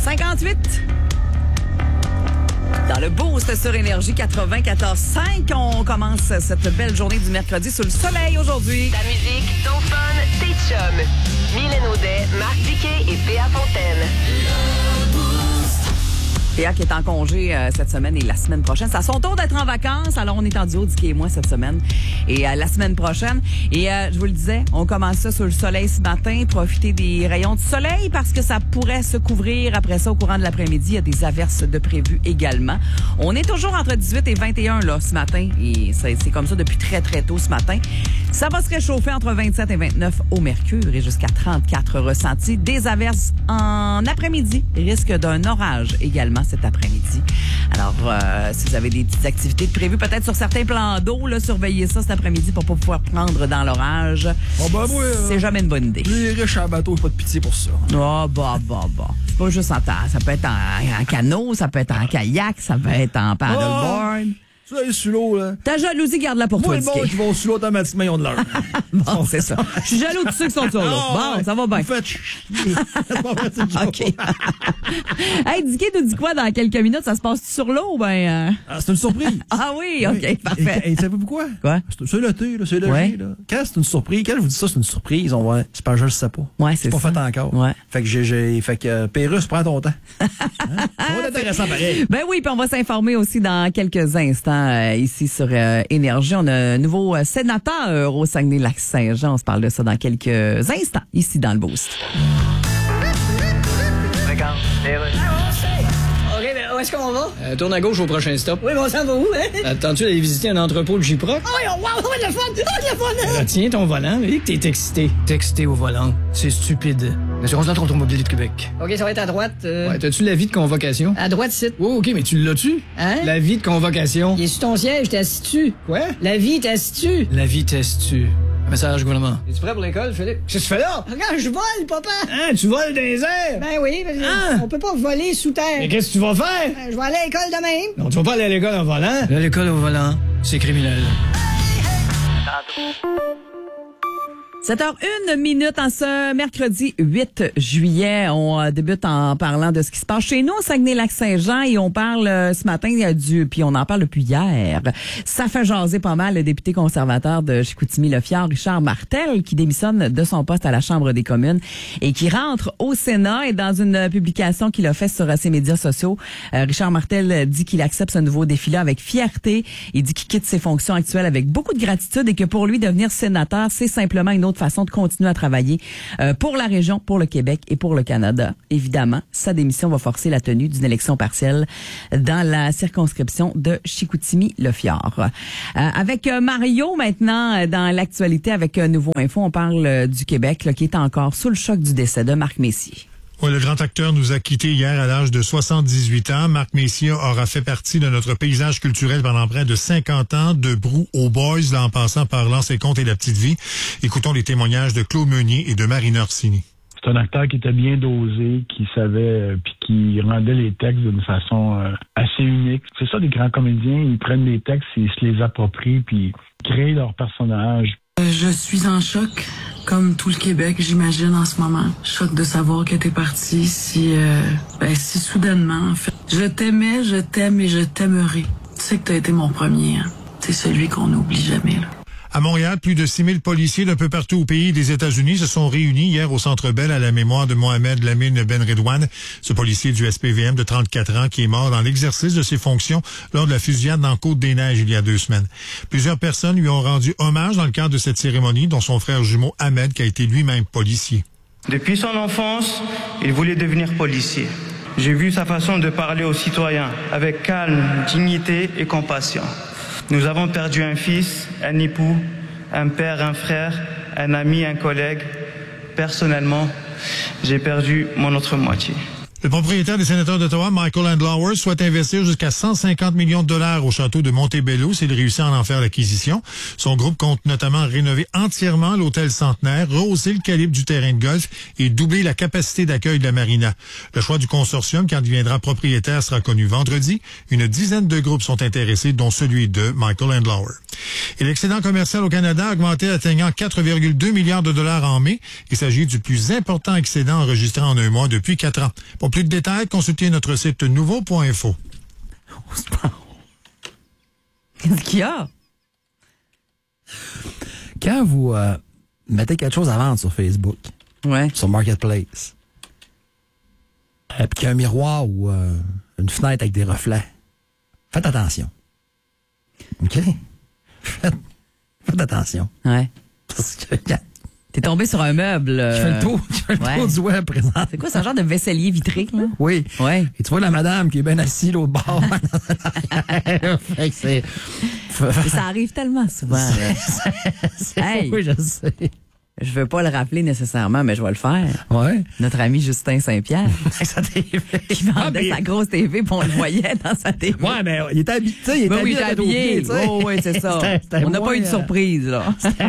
58. Dans le Boost sur Énergie 94.5, on commence cette belle journée du mercredi sous le soleil aujourd'hui. Ta musique, ton fun, tes chums. Mylène Audet, Marc Diquet et Péa Fontaine. Péa qui est en congé cette semaine et la semaine prochaine. C'est à son tour d'être en vacances. Alors, on est en duo, Dicky et moi, cette semaine. Et la semaine prochaine. Et je vous le disais, on commence ça sous le soleil ce matin. Profitez des rayons de soleil parce que ça pourrait se couvrir. Après ça, au courant de l'après-midi, il y a des averses de prévues également. On est toujours entre 18 et 21 là ce matin. Et c'est comme ça depuis très, très tôt ce matin. Ça va se réchauffer entre 27 et 29 au mercure et jusqu'à 34 ressentis. Des averses en après-midi. Risque d'un orage également cet après-midi. Alors, si vous avez des petites activités prévues, peut-être sur certains plans d'eau, là, surveillez ça cet après-midi pour pas pouvoir prendre dans l'orage. Oh, ben, oui, c'est jamais une bonne idée. Les riches à bateau, pas de pitié pour ça. Oh, bah. C'est pas juste en terre. Ça peut être en canot, ça peut être en kayak, ça peut être en paddleboard. Tu vas aller sur l'eau, là. Ta jalousie, garde-la pour toi, Moi, le monde qui vont sur l'eau automatiquement, ils ont de l'heure. Bon, c'est ça. Je suis jaloux de ceux qui sont sur l'eau. Bon, ça va bien. Vous faites... OK. Hey, Dicky nous dit quoi dans quelques minutes? Ça se passe sur l'eau ou ben... c'est une surprise. Ah oui, OK, parfait. Et savez-vous pourquoi? Quoi? C'est l'été, là, c'est le Ouais. G, là. Quand c'est une surprise, quand je vous dis ça, c'est une surprise, on va... C'est pas je le sais pas. Ouais, c'est pas ça. fait encore. Ouais. Fait que Pérus, prends ton temps. Hein? Ça va être intéressant pareil. Ben oui, puis on va s'informer aussi dans quelques instants ici sur Énergie. On a un nouveau sénateur au Saguenay-Lac-Saint-Jean. On se parle de ça dans quelques instants ici dans le Boost. Regarde, OK, mais où est-ce qu'on va? tourne à gauche au prochain stop. Oui, mais on s'en va où, hein? Attends-tu d'aller visiter un entrepôt de Gyproc? Oh, wow, de la fun! Oh, de la fun! Ah, tiens ton volant, mais que t'es excité. Texter au volant, c'est stupide. L'assurance automobile de Québec. OK, ça va être à droite. Ouais, t'as-tu l'avis de convocation? À droite, site. Oh, OK, mais tu l'as-tu? Hein? L'avis de convocation. Il est sur ton siège, t'es assis-tu? Quoi? La vie, t'es assis-tu? La vitesse-tu. Message gouvernement. Es-tu prêt pour l'école, Philippe? Qu'est-ce que tu fais là? Regarde, je vole, papa! Hein, tu voles dans les airs? Ben oui, parce que Hein? on peut pas voler sous terre. Mais qu'est-ce que tu vas faire? Je vais aller à l'école de même. Non, tu vas pas aller à l'école en volant. À l'école au volant, c'est criminel. 7h01 en ce mercredi 8 juillet. On débute en parlant de ce qui se passe chez nous au Saguenay-Lac-Saint-Jean et on parle ce matin puis on en parle depuis hier. Ça fait jaser pas mal le député conservateur de Chicoutimi-Le-Fjord, Richard Martel, qui démissionne de son poste à la Chambre des communes et qui rentre au Sénat. Et dans une publication qu'il a fait sur ses médias sociaux, Richard Martel dit qu'il accepte ce nouveau défi-là avec fierté. Il dit qu'il quitte ses fonctions actuelles avec beaucoup de gratitude et que pour lui, devenir sénateur, c'est simplement une autre façon de continuer à travailler pour la région, pour le Québec et pour le Canada. Évidemment, sa démission va forcer la tenue d'une élection partielle dans la circonscription de Chicoutimi-Le-Fjord. Avec Mario maintenant dans l'actualité avec Nouveau Info, on parle du Québec là, qui est encore sous le choc du décès de Marc Messier. Oui, le grand acteur nous a quittés hier à l'âge de 78 ans. Marc Messier aura fait partie de notre paysage culturel pendant près de 50 ans, de Brou aux Boys, là, en passant par Lancer Compte et La Petite Vie. Écoutons les témoignages de Claude Meunier et de Marina Orsini. C'est un acteur qui était bien dosé, qui savait, puis qui rendait les textes d'une façon assez unique. C'est ça, des grands comédiens, ils prennent les textes, ils se les approprient, puis ils créent leur personnage. Je suis en choc, comme tout le Québec, j'imagine, en ce moment. Choc de savoir qu'elle était partie si soudainement, en fait. Je t'aimais, je t'aime et je t'aimerai. Tu sais que t'as été mon premier, hein. C'est celui qu'on n'oublie jamais, là. À Montréal, plus de 6000 policiers d'un peu partout au pays des États-Unis se sont réunis hier au Centre Bell à la mémoire de Mohamed Lamine Ben Redouane, ce policier du SPVM de 34 ans qui est mort dans l'exercice de ses fonctions lors de la fusillade dans Côte-des-Neiges il y a 2 semaines. Plusieurs personnes lui ont rendu hommage dans le cadre de cette cérémonie, dont son frère jumeau Ahmed, qui a été lui-même policier. Depuis son enfance, il voulait devenir policier. J'ai vu sa façon de parler aux citoyens avec calme, dignité et compassion. Nous avons perdu un fils, un époux, un père, un frère, un ami, un collègue. Personnellement, j'ai perdu mon autre moitié. Le propriétaire des sénateurs d'Ottawa, Michael Andlauer, souhaite investir jusqu'à 150 millions de dollars au château de Montebello s'il réussit à en faire l'acquisition. Son groupe compte notamment rénover entièrement l'hôtel Centenaire, rehausser le calibre du terrain de golf et doubler la capacité d'accueil de la marina. Le choix du consortium, quand il deviendra propriétaire, sera connu vendredi. Une dizaine de groupes sont intéressés, dont celui de Michael Andlauer. Et l'excédent commercial au Canada a augmenté, atteignant 4,2 milliards de dollars en mai. Il s'agit du plus important excédent enregistré en un mois depuis 4 ans. Pour plus de détails, consultez notre site nouveau.info. Qu'est-ce qu'il y a? Quand vous mettez quelque chose à vendre sur Facebook, sur Marketplace, puis qu'il y a un miroir ou une fenêtre avec des reflets, faites attention. OK? Faites attention. Ouais. Parce que t'es tombé sur un meuble. Je fais le tour du web présent. C'est quoi, c'est un genre de vaisselier vitré, là? Oui. Ouais. Et tu vois la madame qui est bien assise l'autre bord. Fait que c'est... Ça arrive tellement souvent. Hey. Oui, je sais. Je veux pas le rappeler nécessairement, mais je vais le faire. Ouais. Notre ami Justin Saint-Pierre. Sa TV. Qui vendait sa grosse TV, puis on le voyait dans sa TV. Ouais, mais il était habillé. Il était habillé. Oui, c'est ça. On n'a pas eu de surprise, là.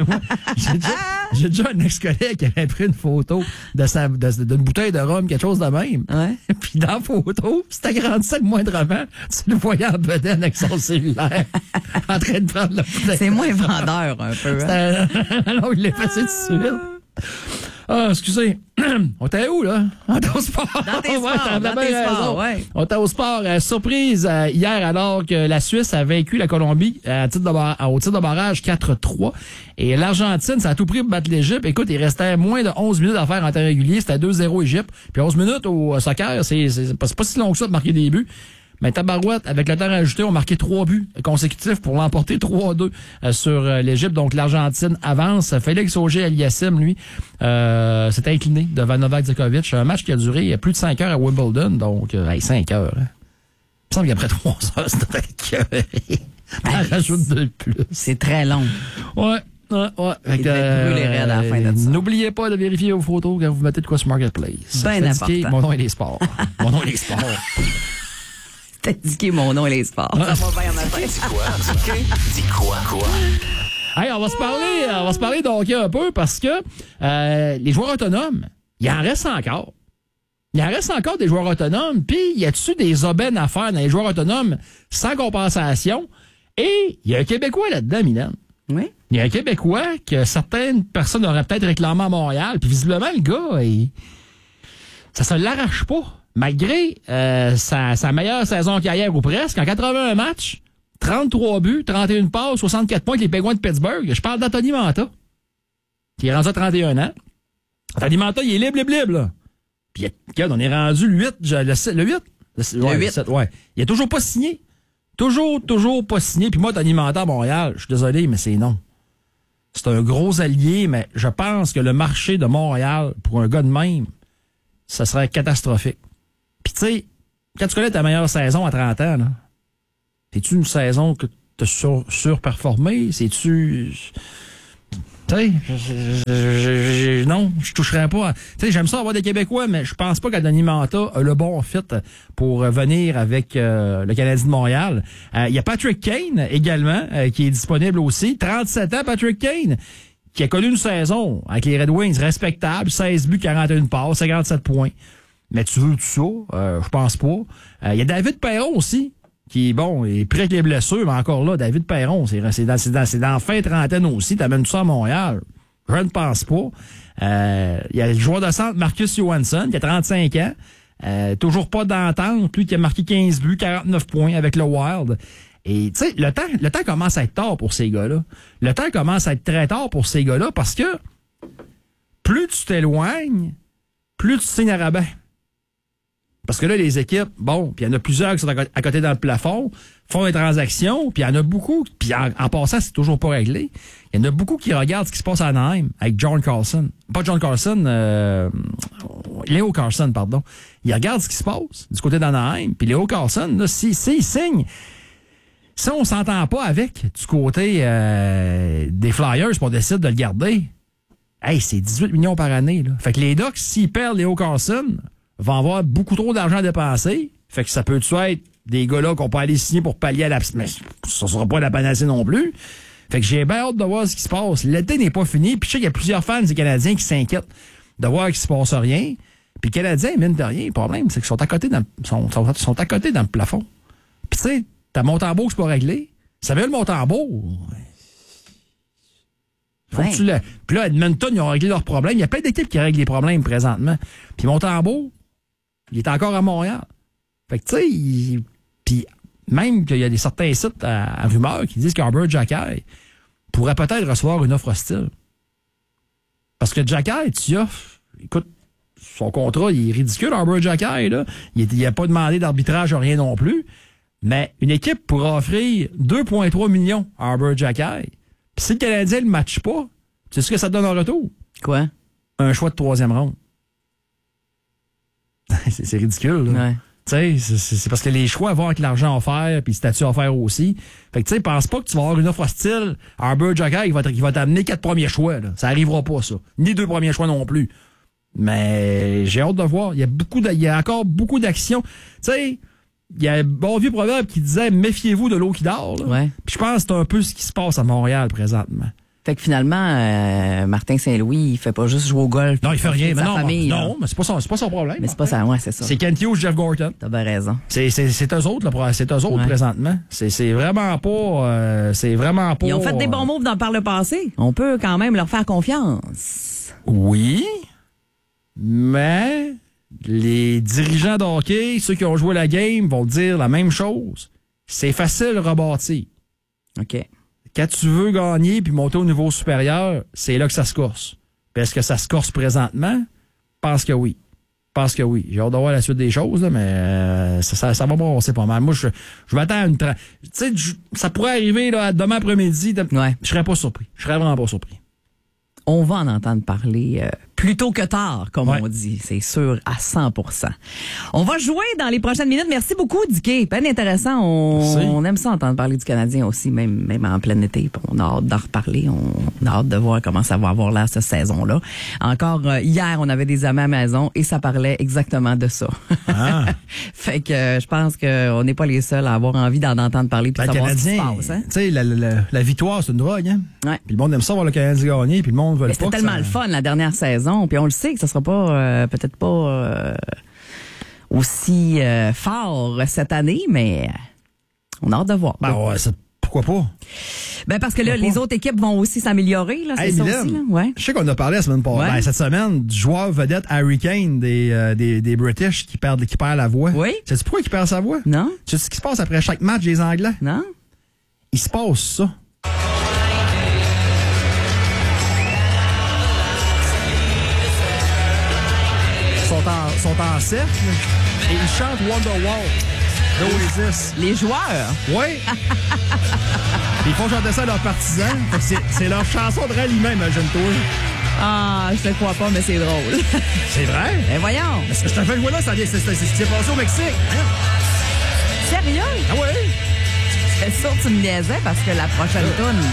J'ai déjà un ex-collègue qui avait pris une photo d'une bouteille de rhum, quelque chose de même. Ouais. Puis dans la photo, c'était agrandi moindrement. Tu le voyais en bedaine avec son cellulaire, en train de prendre la bouteille. C'est moins vendeur, un peu. Hein? Alors, il l'a passé tout de suite. Ah, excusez. On était où, là? On était au sport. Dans tes sports, ouais. On était au sport. Surprise, hier, alors que la Suisse a vaincu la Colombie au titre de barrage 4-3. Et l'Argentine, ça a tout pris pour battre l'Égypte. Écoute, il restait moins de 11 minutes à faire en temps régulier. C'était 2-0 Égypte. Puis 11 minutes au soccer, c'est pas si long que ça de marquer des buts. Mais Tabarouette, avec le temps rajouté, ont marqué 3 buts consécutifs pour l'emporter 3-2 sur l'Égypte. Donc, l'Argentine avance. Félix Auger-Aliassime, lui, s'est incliné devant Novak Djokovic. Un match qui a duré plus de 5 heures à Wimbledon. Donc, 5 heures. Hein. Il me semble qu'après 3 heures, c'était écœuré. On rajoute 2 de plus. C'est très long. Ouais. Il devait brûler raide à la fin de ça. N'oubliez pas de vérifier vos photos quand vous mettez de quoi sur Marketplace. Ben important. Mon nom et les sports. Mon nom et les sports. T'as indiqué mon nom et les sports. Ça va bien matin. Dis quoi? Hey, on va se parler de hockey un peu parce que les joueurs autonomes, il en reste encore. Il en reste encore des joueurs autonomes, puis y a-tu des aubaines à faire dans les joueurs autonomes sans compensation? Et il y a un Québécois là-dedans, Mylène. Oui. Il y a un Québécois que certaines personnes auraient peut-être réclamé à Montréal, puis visiblement, le gars, ça se l'arrache pas. Malgré sa meilleure saison en carrière ou presque, en 81 matchs, 33 buts, 31 passes, 64 points avec les Penguins de Pittsburgh. Je parle d'Anthony Manta, qui est rendu à 31 ans. Anthony Manta, il est libre, là. Puis, regarde, on est rendu le 8, le 8? Le 8. 7, ouais. Il est toujours pas signé. Toujours pas signé. Puis moi, Anthony Manta à Montréal, je suis désolé, mais c'est non. C'est un gros allié, mais je pense que le marché de Montréal, pour un gars de même, ça serait catastrophique. Puis, tu sais, quand tu connais ta meilleure saison à 30 ans, là, c'est-tu une saison que tu as surperformé? C'est-tu... Tu sais, non, je toucherais pas. Tu sais, j'aime ça avoir des Québécois, mais je pense pas qu'Anthony Manta a le bon fit pour venir avec le Canadien de Montréal. Il y a Patrick Kane également, qui est disponible aussi. 37 ans, Patrick Kane, qui a connu une saison avec les Red Wings respectable, 16 buts, 41 passes, 57 points. Mais tu veux tout ça? Je pense pas. Il y a David Perron aussi, qui est bon, est prêt avec les blessures, mais encore là, David Perron, c'est dans fin trentaine aussi, t'amènes tout ça à Montréal. Je ne pense pas. Il y a le joueur de centre, Marcus Johansson, qui a 35 ans. Toujours pas d'entente. Lui qui a marqué 15 buts, 49 points avec le Wild. Et tu sais, le temps commence à être tard pour ces gars-là. Le temps commence à être très tard pour ces gars-là parce que plus tu t'éloignes, plus tu signes à rabais. Parce que là, les équipes, bon, puis il y en a plusieurs qui sont à côté dans le plafond, font des transactions, puis il y en a beaucoup, puis en passant, c'est toujours pas réglé. Il y en a beaucoup qui regardent ce qui se passe à Anaheim avec John Carlson. Pas John Carlson, Léo Carlson, pardon. Ils regardent ce qui se passe du côté d'Anaheim, puis Léo Carlson, là, s'il signe, si on s'entend pas avec du côté des Flyers, puis on décide de le garder, hey, c'est 18 millions par année, là. Fait que les Ducks, s'ils perdent Léo Carlson, vont avoir beaucoup trop d'argent à dépenser. Fait que ça peut-tu être des gars-là qu'on peut aller signer pour pallier à la... Mais ça sera pas la panacée non plus. Fait que j'ai bien hâte de voir ce qui se passe. L'été n'est pas fini. Puis je sais qu'il y a plusieurs fans des Canadiens qui s'inquiètent de voir qu'il se passe rien. Puis les Canadiens, mine de rien, le problème, c'est qu'ils sont à côté sont à côté dans le plafond. Puis tu sais, ta Montembeault, c'est pas réglé. Ça veut le Montembeault. Faut que tu le... Puis là, Edmonton, ils ont réglé leurs problèmes. Il y a plein d'équipes qui règlent les problèmes présentement. Puis Montembeault, Il est encore à Montréal. Fait que, tu sais, puis même qu'il y a certains sites à rumeurs qui disent qu'Arbor Xhekaj pourrait peut-être recevoir une offre hostile. Parce que Xhekaj, tu offres, écoute, son contrat, il est ridicule, Arbor Xhekaj, là. Il n'a pas demandé d'arbitrage, rien non plus. Mais une équipe pourra offrir 2,3 millions à Arbor Xhekaj. Puis si le Canadien ne le matche pas, tu sais ce que ça donne en retour? Quoi? Un choix de 3e ronde. c'est ridicule, là. Ouais. Tu sais, c'est parce que les choix vont avec l'argent offert puis le statut offert aussi. Fait que tu sais, pense pas que tu vas avoir une offre hostile à Arbor Xhekaj qui va t'amener 4 premiers choix. Là. Ça arrivera pas, ça. Ni 2 premiers choix non plus. Mais j'ai hâte de voir. Il y a encore beaucoup d'actions. Tu sais, il y a un bon vieux proverbe qui disait « Méfiez-vous de l'eau qui dort. » Ouais. Puis je pense que c'est un peu ce qui se passe à Montréal présentement. Fait que finalement, Martin Saint-Louis, il fait pas juste jouer au golf. Non, il fait rien. Mais non, mais c'est pas son problème. Mais c'est pas ça, ouais, c'est ça. C'est Kent Hughes, Jeff Gorton. T'as bien raison. C'est eux autres, là, c'est eux autres présentement. C'est vraiment pas. Ils ont fait des bons moves par le passé. On peut quand même leur faire confiance. Oui, mais les dirigeants de hockey, ceux qui ont joué la game, vont dire la même chose. C'est facile de rebâtir. OK. Quand tu veux gagner puis monter au niveau supérieur, c'est là que ça se corse. Puis est-ce que ça se corse présentement? Je pense que oui. J'ai hâte de voir la suite des choses, là, mais ça va brasser pas mal. Moi, je m'attends à une... Tu sais, ça pourrait arriver là, demain après-midi. Ouais. Je serais pas surpris. Je serais vraiment pas surpris. On va en entendre parler plus tôt que tard, comme on dit. C'est sûr, à 100%. On va jouer dans les prochaines minutes. Merci beaucoup, Dicky. Bien intéressant. On aime ça entendre parler du Canadien aussi, même en plein été. On a hâte d'en reparler. On a hâte de voir comment ça va avoir l'air cette saison-là. Encore hier, on avait des amis à la maison et ça parlait exactement de ça. Ah. Fait que je pense qu'on n'est pas les seuls à avoir envie d'en entendre parler puis de savoir ce qui se passe. Hein? Tu sais, la victoire, c'est une drogue. Hein? Ouais. Puis le monde aime ça voir le Canadien gagner, puis le monde veut pas. C'était tellement le fun la dernière saison, puis on le sait que ça sera pas peut-être pas aussi fort cette année, mais on a hâte de voir. Ben ouais, pourquoi pas? Ben parce que là, les autres équipes vont aussi s'améliorer, là, c'est ça aussi, là. Ouais. Je sais qu'on a parlé la semaine passée, ben, cette semaine, du joueur vedette Harry Kane des British qui perd la voix. Oui. Sais-tu pourquoi il perd sa voix? Non. Tu sais ce qui se passe après chaque match des Anglais? Non. Il se passe ça. Sont en cercle et ils chantent Wonderwall d'Oasis. Les joueurs? Oui. Ils font chanter ça à leurs partisans. C'est leur chanson de ralliement, imagine-toi. Ah, je te crois pas, mais c'est drôle. C'est vrai? Ben voyons. Est-ce que je te fais jouer là? C'est ce qui s'est passé au Mexique. Hein? Sérieux? Ah oui? C'est sûr que tu me niaisais parce que la prochaine toune,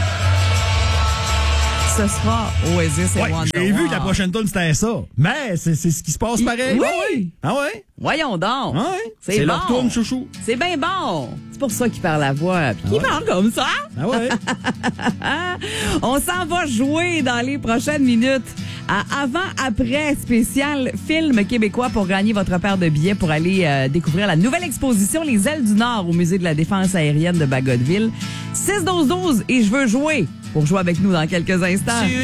ce sera Oasis et Wonderwall. J'ai vu que la prochaine toune, c'était ça. Mais c'est ce qui se passe pareil. Oui. Ah ouais? Voyons donc. Ah ouais? C'est bon. leur toune, chouchou. C'est bien bon. C'est pour ça qu'il perd la voix. Puis qu'il parle comme ça. Ah ouais? On s'en va jouer dans les prochaines minutes à Avant-Après spécial film québécois pour gagner votre paire de billets pour aller découvrir la nouvelle exposition Les Ailes du Nord au Musée de la Défense aérienne de Bagotville. 6-12-12 et je veux jouer. Pour jouer avec nous dans quelques instants.